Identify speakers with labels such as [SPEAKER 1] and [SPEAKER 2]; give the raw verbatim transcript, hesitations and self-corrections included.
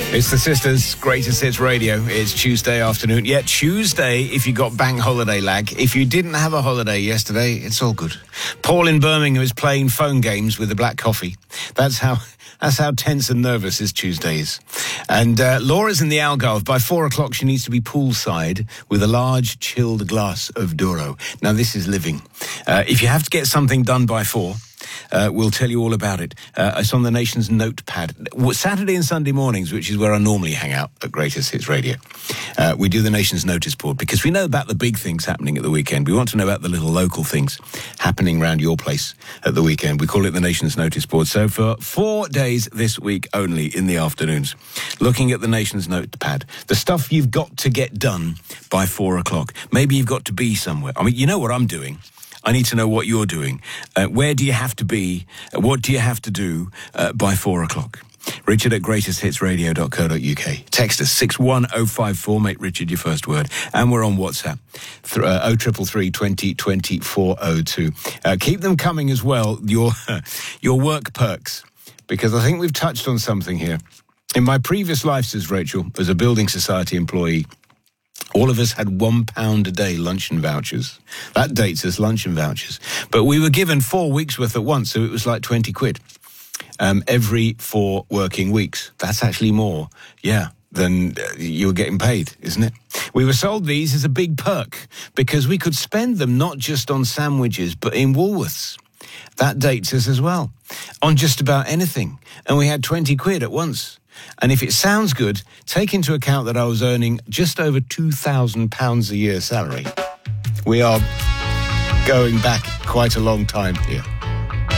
[SPEAKER 1] It's the Sisters, Greatest Hits Radio. It's Tuesday afternoon. Yeah, Tuesday if you got bank holiday lag. If you didn't have a holiday yesterday, it's all good. Paul in Birmingham is playing phone games with a black coffee. That's how that's how tense and nervous his Tuesday is. And uh, Laura's in the Algarve. By four o'clock, she needs to be poolside with a large chilled glass of Douro. Now, this is living. Uh, if you have to get something done by four... Uh, we'll tell you all about it. Uh, it's on the Nation's Notepad. Saturday and Sunday mornings, which is where I normally hang out at Greatest Hits Radio. Uh, we do the Nation's Notice Board because we know about the big things happening at the weekend. We want to know about the little local things happening around your place at the weekend. We call it the Nation's Notice Board. So for four days this week only in the afternoons, looking at the Nation's Notepad, the stuff you've got to get done by four o'clock. Maybe you've got to be somewhere. I mean, you know what I'm doing. I need to know what you're doing. Uh, where do you have to be? Uh, what do you have to do uh, by four o'clock? Richard at greatest hits radio dot co dot uk. Text us six one oh five four. Make Richard your first word. And we're on WhatsApp. Th- uh, oh three three three, twenty, twenty-four oh two. Uh, keep them coming as well, your, your work perks. Because I think we've touched on something here. In my previous life, says Rachel, as a building society employee, all of us had one pound a day luncheon vouchers. That dates as luncheon vouchers. But we were given four weeks worth at once, so it was like twenty quid um, every four working weeks. That's actually more, yeah, than uh, you were getting paid, isn't it? We were sold these as a big perk because we could spend them not just on sandwiches, but in Woolworths. That dates us as well, on just about anything. And we had twenty quid at once. And if it sounds good, take into account that I was earning just over two thousand pounds a year salary. We are going back quite a long time here.